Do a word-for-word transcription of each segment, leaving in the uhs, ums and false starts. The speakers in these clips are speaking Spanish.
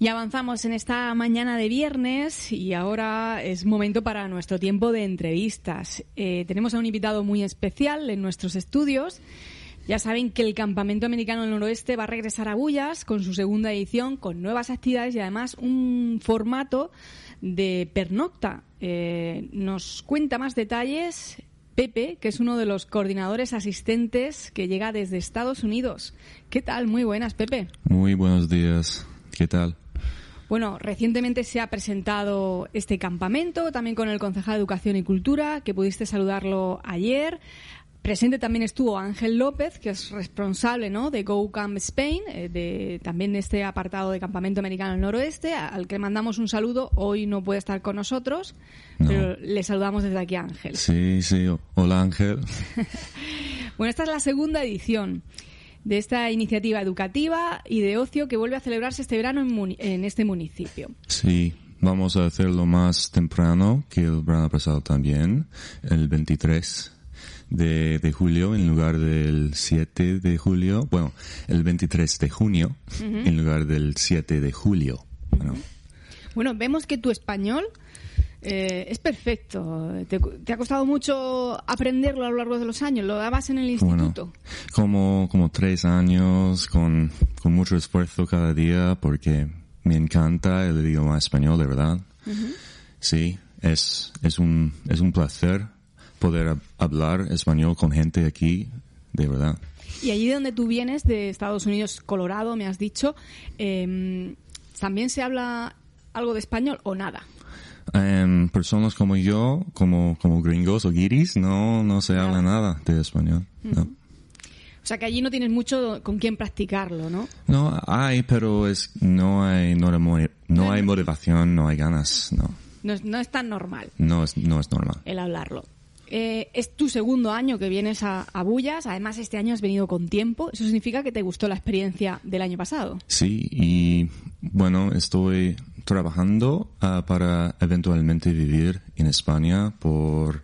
Y avanzamos en esta mañana de viernes y ahora es momento para nuestro tiempo de entrevistas. Eh, tenemos a un invitado muy especial en nuestros estudios. Ya saben que el Campamento Americano del Noroeste va a regresar a Bullas con su segunda edición, con nuevas actividades y además un formato de pernocta. Eh, nos cuenta más detalles Pepe, que es uno de los coordinadores asistentes que llega desde Estados Unidos. ¿Qué tal? Muy buenas, Pepe. Muy buenos días. ¿Qué tal? Bueno, recientemente se ha presentado este campamento, también con el concejal de Educación y Cultura, que pudiste saludarlo ayer. Presente también estuvo Ángel López, que es responsable, ¿no?, de Go Camp Spain, eh, de también este apartado de Campamento Americano del Noroeste, al que mandamos un saludo. Hoy no puede estar con nosotros, no. Pero le saludamos desde aquí a Ángel. Sí, sí. Hola, Ángel. Bueno, esta es la segunda edición de esta iniciativa educativa y de ocio que vuelve a celebrarse este verano en, muni- en este municipio. Sí, vamos a hacerlo más temprano que el verano pasado también, el veintitrés de, de julio en lugar del siete de julio. Bueno, el veintitrés de junio uh-huh. en lugar del siete de julio. Bueno, uh-huh. bueno vemos que tu español Eh, es perfecto. ¿Te, ¿Te ha costado mucho aprenderlo a lo largo de los años? ¿Lo dabas en el instituto? Bueno, como, como tres años, con, con mucho esfuerzo cada día, porque me encanta el idioma español, de verdad. Uh-huh. Sí, es, es un, es un placer poder hablar español con gente aquí, de verdad. Y allí de donde tú vienes, de Estados Unidos, Colorado, me has dicho, eh, ¿también se habla algo de español o nada? Um, personas como yo, como como gringos o guiris, no no se habla nada de español. Uh-huh. No. O sea que allí no tienes mucho con quién practicarlo, ¿no? No hay, pero es no hay no, hay, no hay motivación, no hay ganas, no. No es, no es tan normal. No es no es normal. El hablarlo. Eh, es tu segundo año que vienes a, a Bullas. Además, este año has venido con tiempo. ¿Eso significa que te gustó la experiencia del año pasado? Sí, y bueno, estoy trabajando uh, para eventualmente vivir en España por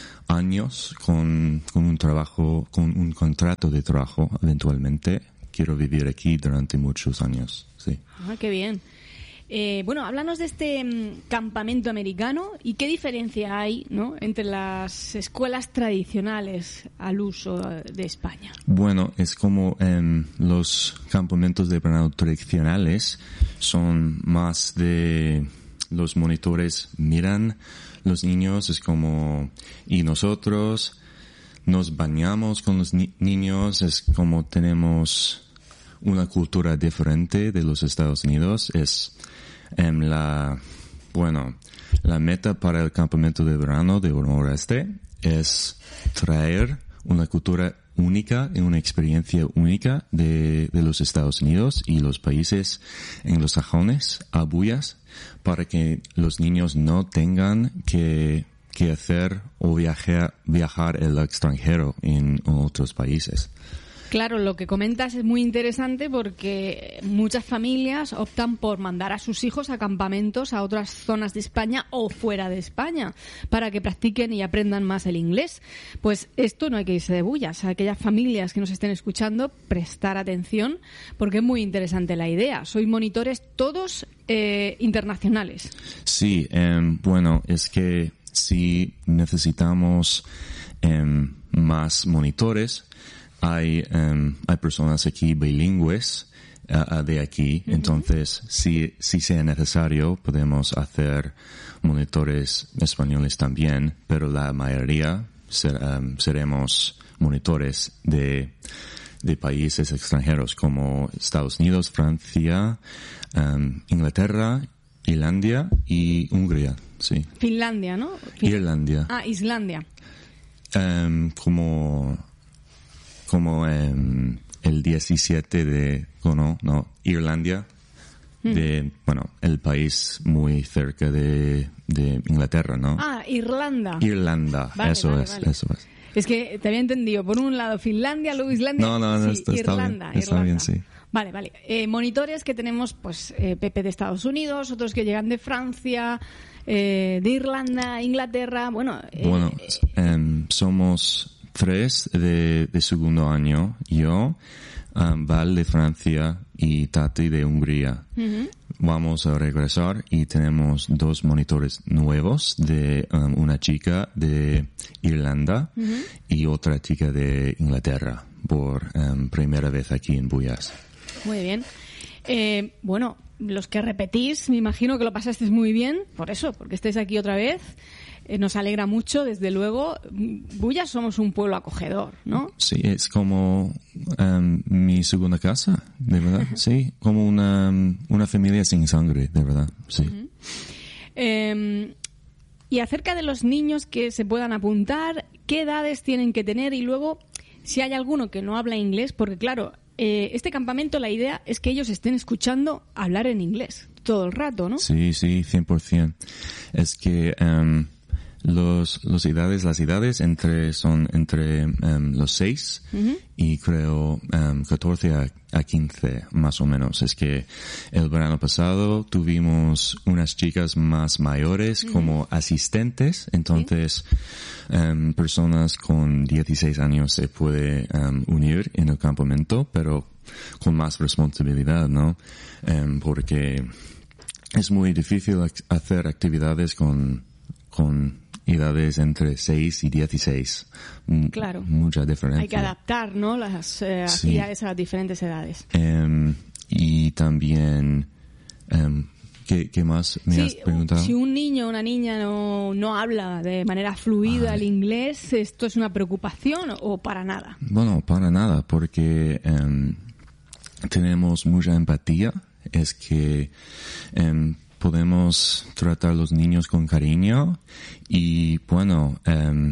años con, con un trabajo, con un contrato de trabajo eventualmente. Quiero vivir aquí durante muchos años, sí. Ah, qué bien. Eh, bueno, háblanos de este um, campamento americano y qué diferencia hay, ¿no?, entre las escuelas tradicionales al uso de España. Bueno, es como en los campamentos de verano tradicionales son más de los monitores miran los niños, es como y nosotros nos bañamos con los ni- niños, es como tenemos una cultura diferente de los Estados Unidos, es Um, la, bueno, la meta para el campamento de verano de Noroeste es traer una cultura única y una experiencia única de, de los Estados Unidos y los países anglosajones a Bullas para que los niños no tengan que, que hacer o viajar, viajar al extranjero en otros países. Claro, lo que comentas es muy interesante porque muchas familias optan por mandar a sus hijos a campamentos a otras zonas de España o fuera de España para que practiquen y aprendan más el inglés. Pues esto no hay que irse de Bullas. A aquellas familias que nos estén escuchando, prestar atención porque es muy interesante la idea. Sois monitores todos eh, internacionales. Sí, um, bueno, es que si necesitamos um, más monitores, Hay um, hay personas aquí bilingües uh, de aquí, uh-huh. Entonces si si sea necesario podemos hacer monitores españoles también, pero la mayoría ser, um, seremos monitores de de países extranjeros como Estados Unidos, Francia, um, Inglaterra, Islandia y Hungría, sí. Finlandia, ¿no? Fin- Irlandia. Ah, Islandia. Um, como como en el diecisiete de, no, no, Irlandia, de, mm. bueno, el país muy cerca de, de Inglaterra, ¿no? Ah, Irlanda. Irlanda, vale, eso vale, es, vale. eso es. Es que te había entendido, por un lado Finlandia, luego Islandia, no, no, no, sí, está, Irlanda, está bien, está Irlanda. bien, sí. Vale, vale. Eh, monitores que tenemos, pues, eh, Pepe de Estados Unidos, otros que llegan de Francia, eh, de Irlanda, Inglaterra, bueno... Eh, bueno, eh, somos... tres de, de segundo año, yo, um, Val de Francia y Tati de Hungría. Uh-huh. vamos a regresar y tenemos dos monitores nuevos de um, una chica de Irlanda uh-huh. y otra chica de Inglaterra por um, primera vez aquí en Buyas. Muy bien. Eh, bueno, los que repetís, me imagino que lo pasasteis muy bien, por eso, porque estáis aquí otra vez. Eh, nos alegra mucho, desde luego. Buyas somos un pueblo acogedor, ¿no? Sí, es como um, mi segunda casa, de verdad. Sí, como una, una familia sin sangre, de verdad. Sí. Uh-huh. Eh, y acerca de los niños que se puedan apuntar, ¿qué edades tienen que tener? Y luego, si hay alguno que no habla inglés, porque claro, eh, este campamento, la idea es que ellos estén escuchando hablar en inglés todo el rato, ¿no? Sí, sí, cien por ciento. Es que um, los, los edades, las edades entre son entre um, los seis uh-huh. y creo um, catorce a, a quince, más o menos. Es que el verano pasado tuvimos unas chicas más mayores uh-huh. como asistentes, entonces ¿sí? um, personas con dieciséis años se puede um, unir en el campamento, pero con más responsabilidad, ¿no? Um, porque es muy difícil hacer actividades con, con edades entre seis y dieciséis. Claro. Mucha diferencia. Hay que adaptar, ¿no? Las eh, sí. actividades a las diferentes edades. Um, y también, um, ¿qué, ¿qué más me sí, has preguntado? Si un niño o una niña no, no habla de manera fluida vale. el inglés, ¿esto es una preocupación o para nada? Bueno, para nada, porque um, tenemos mucha empatía. Es que um, podemos tratar a los niños con cariño y, bueno, um,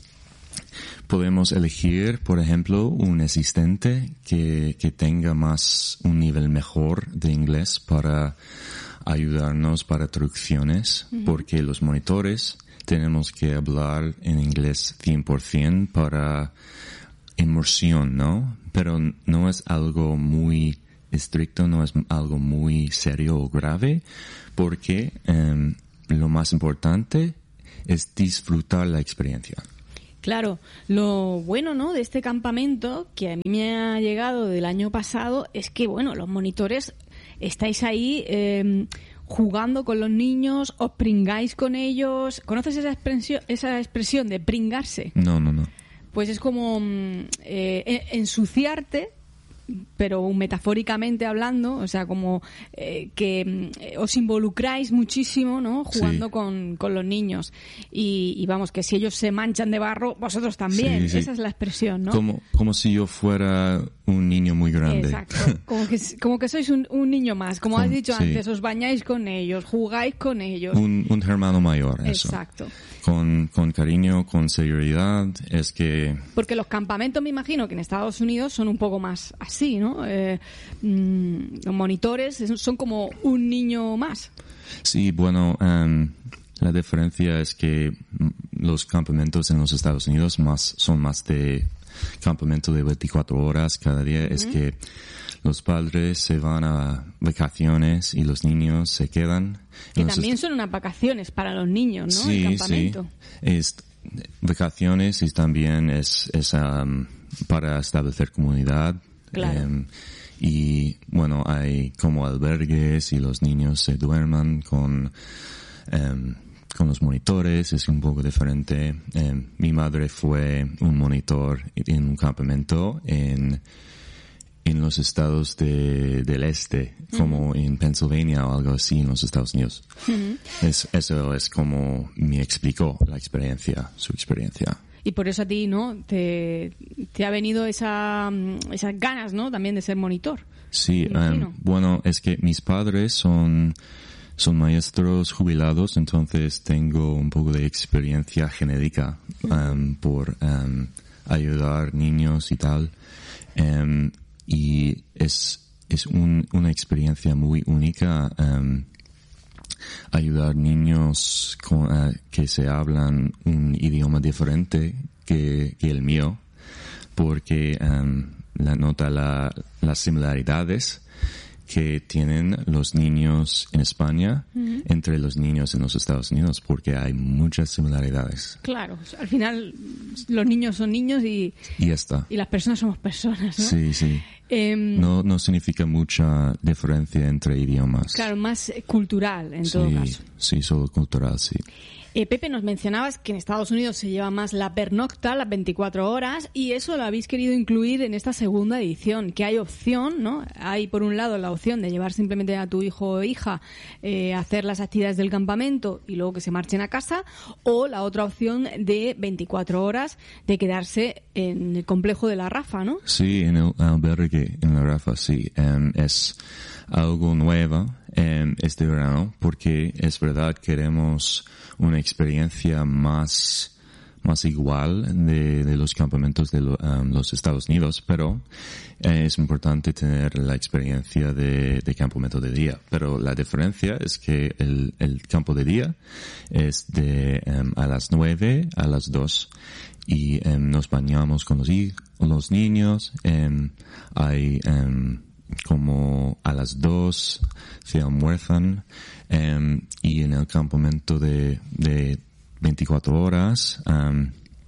podemos elegir, por ejemplo, un asistente que, que tenga más, un nivel mejor de inglés para ayudarnos para traducciones, uh-huh. porque los monitores tenemos que hablar en inglés cien por ciento para inmersión, ¿no? Pero no es algo muy estricto, no es algo muy serio o grave, porque um, lo más importante es disfrutar la experiencia. Claro, lo bueno, ¿no?, de este campamento, que a mí me ha llegado del año pasado, es que, bueno, los monitores estáis ahí eh, jugando con los niños, os pringáis con ellos. ¿Conoces esa expresión, esa expresión de pringarse? No, no, no. Pues es como eh, ensuciarte, pero metafóricamente hablando, o sea, como eh, que eh, os involucráis muchísimo, ¿no?, jugando sí. con, con los niños. Y, y vamos, que si ellos se manchan de barro, vosotros también. Sí, sí. Esa es la expresión, ¿no? Como, como si yo fuera un niño muy grande. Exacto. Como que, como que sois un, un niño más. Como con, has dicho sí. antes, os bañáis con ellos, jugáis con ellos. Un, un hermano mayor, eso. Exacto. Con, con cariño, con seguridad, es que... Porque los campamentos, me imagino, que en Estados Unidos son un poco más así, ¿no? Eh, mmm, los monitores son como un niño más. Sí, bueno, um, la diferencia es que los campamentos en los Estados Unidos más son más de campamento de veinticuatro horas cada día. Uh-huh. Es que los padres se van a vacaciones y los niños se quedan. Que Entonces, también son unas vacaciones para los niños, ¿no? Sí, el campamento. Sí. Es vacaciones y también es, es um, para establecer comunidad. Claro. Um, y bueno, hay como albergues y los niños se duerman con, um, con los monitores, es un poco diferente. Um, mi madre fue un monitor en un campamento en en los estados de, del este, como uh-huh. en Pennsylvania o algo así en los Estados Unidos. Uh-huh. Es, eso es como me explicó la experiencia, su experiencia. Y por eso a ti, ¿no?, te, te ha venido esa, esas ganas, ¿no?, también de ser monitor. Sí, um, bueno, es que mis padres son, son maestros jubilados, entonces tengo un poco de experiencia genética um, por um, ayudar niños y tal. Um, y es es un, una experiencia muy única um, ayudar niños con, uh, que se hablan un idioma diferente que, que el mío, porque um, la nota la, las similaridades que tienen los niños en España uh-huh. entre los niños en los Estados Unidos, porque hay muchas similaridades. Claro, al final los niños son niños y, y, ya está. y las personas somos personas, ¿no? Sí, sí. Eh, no, no significa mucha diferencia entre idiomas. Claro, más cultural en sí, todo caso. Sí, solo cultural, sí. Eh, Pepe, nos mencionabas que en Estados Unidos se lleva más la pernocta, las veinticuatro horas, y eso lo habéis querido incluir en esta segunda edición, que hay opción, ¿no? Hay, por un lado, la opción de llevar simplemente a tu hijo o hija eh, a hacer las actividades del campamento y luego que se marchen a casa, o la otra opción de veinticuatro horas de quedarse en el complejo de la Rafa, ¿no? Sí, en el albergue en la Rafa, sí. Um, es algo nuevo um, este verano, porque es verdad queremos una experiencia más más igual de, de los campamentos de lo, um, los Estados Unidos, pero eh, es importante tener la experiencia de, de campamento de día. Pero la diferencia es que el, el campo de día es de um, a las nueve a las dos y um, nos bañamos con los, los niños. Um, hay um, como a las dos se almuerzan um, y en el campamento de, de veinticuatro horas um,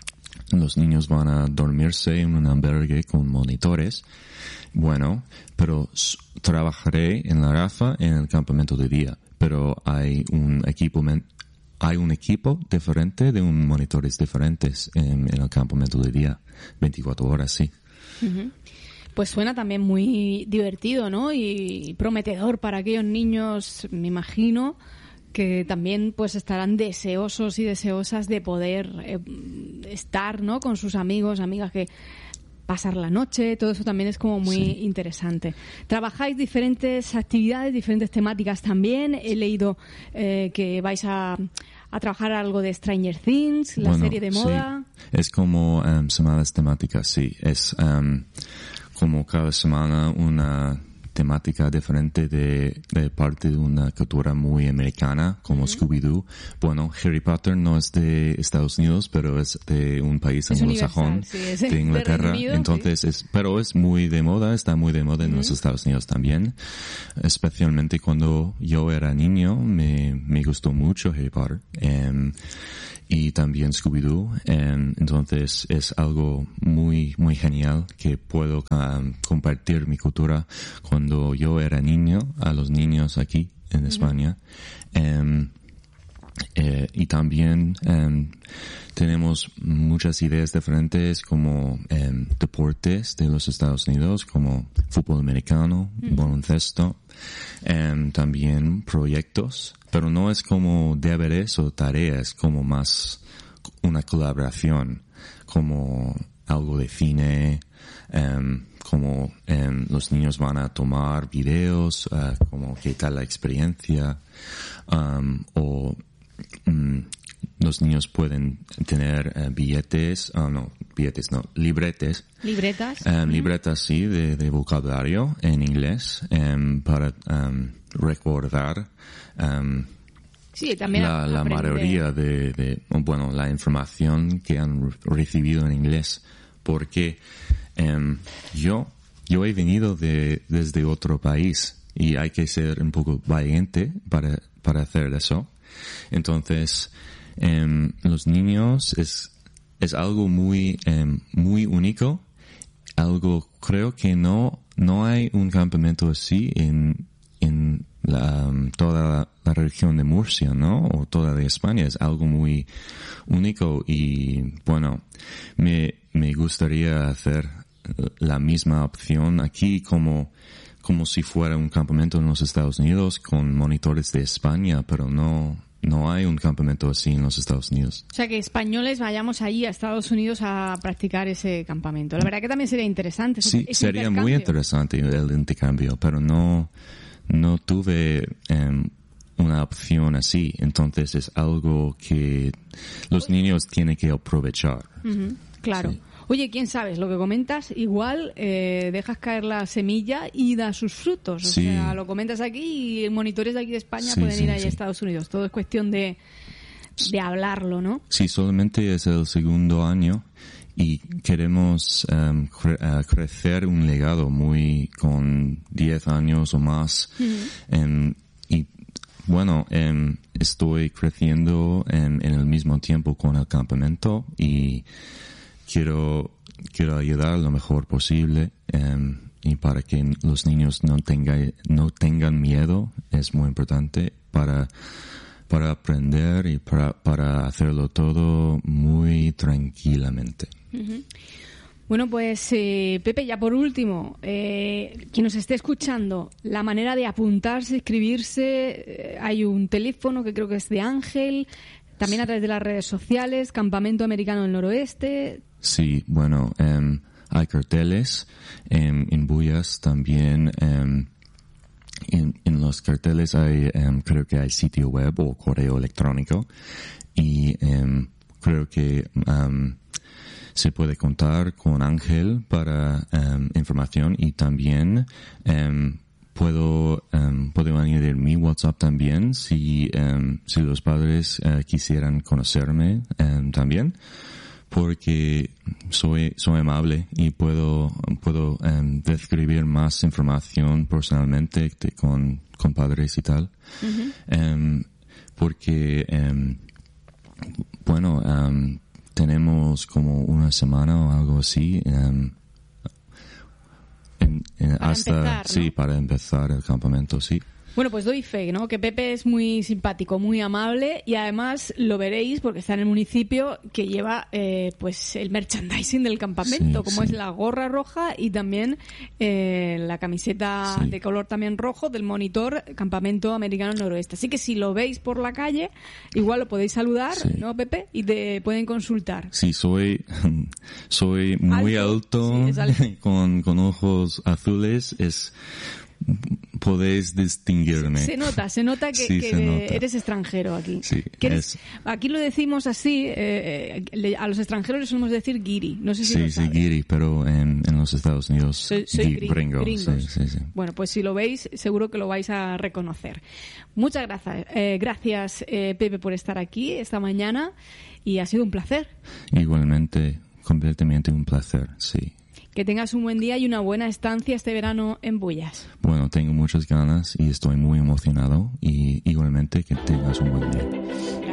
los niños van a dormirse en un albergue con monitores. Bueno, pero trabajaré en la Rafa en el campamento de día, pero hay un equipo hay un equipo diferente de un monitores diferentes en, en el campamento de día, veinticuatro horas, sí. Uh-huh. Pues suena también muy divertido, ¿no? Y prometedor para aquellos niños, me imagino, que también pues estarán deseosos y deseosas de poder eh, estar, ¿no? Con sus amigos, amigas, que pasar la noche, todo eso también es como muy sí. interesante. Trabajáis diferentes actividades, diferentes temáticas también. He leído eh, que vais a, a trabajar algo de Stranger Things, la bueno, serie de moda. Sí. Es como um, semanas temáticas, sí. Es um, como cada semana una temática diferente de, de parte de una cultura muy americana, como uh-huh. Scooby-Doo. Bueno, Harry Potter no es de Estados Unidos, pero es de un país anglosajón, sí, es de Inglaterra. De Unido, entonces, sí. es, pero es muy de moda, está muy de moda en uh-huh. los Estados Unidos también. Especialmente cuando yo era niño, me, me gustó mucho Harry Potter. Um, y también Scooby-Doo. Um, entonces es algo muy, muy genial que puedo um, compartir mi cultura cuando yo era niño a los niños aquí en uh-huh. España. Um, eh, y también um, tenemos muchas ideas diferentes como um, deportes de los Estados Unidos, como fútbol americano, uh-huh. baloncesto. Um, también proyectos, pero no es como deberes o tareas, como más una colaboración, como algo de cine, um, como um, los niños van a tomar videos, uh, como qué tal la experiencia, um, o um, los niños pueden tener uh, billetes, oh no, billetes no, libretes. Libretas. Um, libretas, sí, de, de vocabulario en inglés, um, para um, recordar um, sí, también la, la mayoría de, de, bueno, la información que han recibido en inglés. Porque um, yo, yo he venido de, desde otro país y hay que ser un poco valiente para, para hacer eso. Entonces, Um, los niños es es algo muy um, muy único, algo creo que no no hay un campamento así en en la, um, toda la, la región de Murcia, ¿no? O toda de España. Es algo muy único y bueno, me me gustaría hacer la misma opción aquí como como si fuera un campamento en los Estados Unidos con monitores de España, pero no No hay un campamento así en los Estados Unidos. O sea, que españoles vayamos allí a Estados Unidos a practicar ese campamento. La verdad que también sería interesante. Sí, sería muy interesante el intercambio, pero no, no tuve um, una opción así. Entonces es algo que los niños tienen que aprovechar. Uh-huh, claro. Sí. Oye, quién sabe, lo que comentas, igual eh, dejas caer la semilla y da sus frutos. O sí. sea, lo comentas aquí y monitores de aquí de España sí, pueden sí, ir ahí sí. a Estados Unidos. Todo es cuestión de, de hablarlo, ¿no? Sí, solamente es el segundo año y queremos um, cre- uh, crecer un legado muy con diez años o más. Uh-huh. Um, y bueno, um, estoy creciendo um, en el mismo tiempo con el campamento y quiero quiero ayudar lo mejor posible um, y para que los niños no tengan no tengan miedo es muy importante para para aprender y para para hacerlo todo muy tranquilamente. Uh-huh. Bueno, pues eh, Pepe, ya por último, eh, quien nos esté escuchando, la manera de apuntarse, inscribirse, eh, hay un teléfono que creo que es de Ángel, también a través de las redes sociales, Campamento Americano del Noroeste. Sí, bueno, um, hay carteles um, en Bullas también. Um, en, en los carteles hay, um, creo que hay sitio web o correo electrónico y um, creo que um, se puede contar con Ángel para um, información y también um, puedo um, puedo añadir mi WhatsApp también si um, si los padres uh, quisieran conocerme um, también, porque soy soy amable y puedo puedo um, describir más información personalmente de, con con padres y tal. Uh-huh. um, porque um, bueno um, tenemos como una semana o algo así um, en, en, hasta empezar, ¿no? Sí, para empezar el campamento, sí. Bueno, pues doy fe, ¿no? Que Pepe es muy simpático, muy amable y además lo veréis porque está en el municipio que lleva eh, pues el merchandising del campamento, Sí, como sí. es la gorra roja y también eh, la camiseta Sí. de color también rojo del monitor Campamento Americano Noroeste. Así que si lo veis por la calle, igual lo podéis saludar, Sí. ¿no, Pepe? Y te pueden consultar. Sí, soy soy muy Alto, alto, sí, es alto. con con ojos azules, es podéis distinguirme. Se nota, se nota que, Sí, que se nota. eres extranjero aquí. Sí, Que eres- es- Aquí lo decimos así, eh, eh, le- a los extranjeros les solemos decir guiri. No sé si lo Sí, sí, sabes. guiri, pero en, en los Estados Unidos Soy, soy di- gri- gringo. gringos. Sí, sí, sí. Bueno, pues si lo veis, seguro que lo vais a reconocer. Muchas gracias, eh, gracias eh, Pepe, por estar aquí esta mañana y ha sido un placer. Igualmente, completamente un placer, sí. Que tengas un buen día y una buena estancia este verano en Bullas. Bueno, tengo muchas ganas y estoy muy emocionado y igualmente que tengas un buen día.